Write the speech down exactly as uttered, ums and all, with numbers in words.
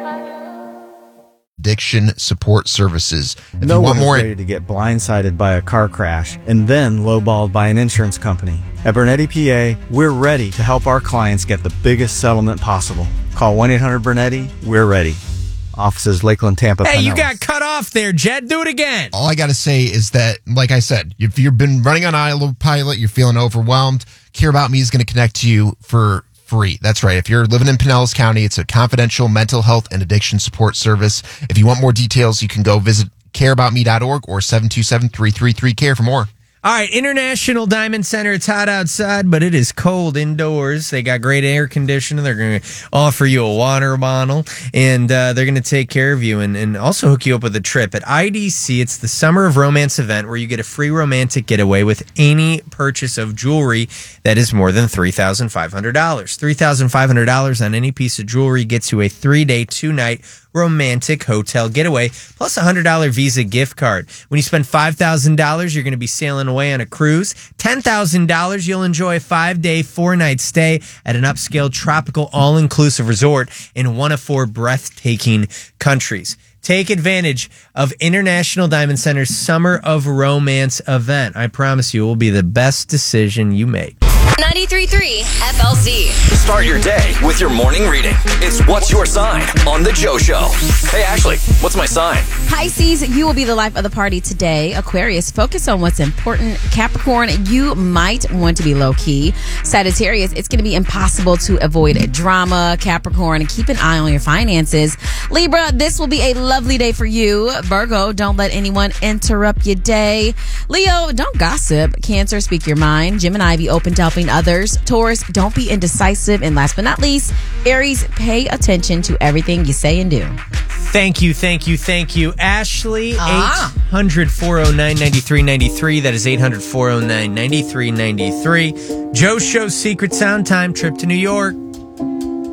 Addiction Support Services. If No you one want is more, ready to get blindsided by a car crash and then lowballed by an insurance company. At Bernetti P A, we're ready to help our clients get the biggest settlement possible. Call one eight hundred Bernetti. We're ready. Offices Lakeland, Tampa. Hey, you Pinellas. got cut off there, Jed. Do it again. all I got to say is that, like I said, if you've been running on autopilot, you're feeling overwhelmed, Care About Me is going to connect you for free. That's right. If you're living in Pinellas County, it's a confidential mental health and addiction support service. If you want more details, you can go visit care about me dot org or seven two seven, three three three, C A R E for more. All right, International Diamond Center. It's hot outside, but it is cold indoors. They got great air conditioning. They're going to offer you a water bottle, and uh, they're going to take care of you and, and also hook you up with a trip. At I D C, it's the Summer of Romance event where you get a free romantic getaway with any purchase of jewelry that is more than three thousand five hundred dollars. three thousand five hundred dollars on any piece of jewelry gets you a three-day, two-night romantic hotel getaway, plus a one hundred dollars Visa gift card. When you spend five thousand dollars, you're going to be sailing away on a cruise. ten thousand dollars, you'll enjoy a five-day, four-night stay at an upscale tropical all-inclusive resort in one of four breathtaking countries. Take advantage of International Diamond Center's Summer of Romance event. I promise you it will be the best decision you make. ninety-three point three F L Z. Start your day with your morning reading. It's What's Your Sign on The Joe Show. Hey, Ashley, what's my sign? Pisces, you will be the life of the party today. Aquarius, focus on what's important. Capricorn, you might want to be low-key. Sagittarius, it's going to be impossible to avoid drama. Capricorn, keep an eye on your finances. Libra, this will be a lovely day for you. Virgo, don't let anyone interrupt your day. Leo, don't gossip. Cancer, speak your mind. Gemini, be open to helping others. Taurus, don't be indecisive. And last but not least, Aries, pay attention to everything you say and do. Thank you, thank you, thank you. Ashley, Ah. eight hundred, four oh nine, nine three nine three. That is eight hundred, four oh nine, nine three nine three. Joe Show's Secret Sound Time, trip to New York.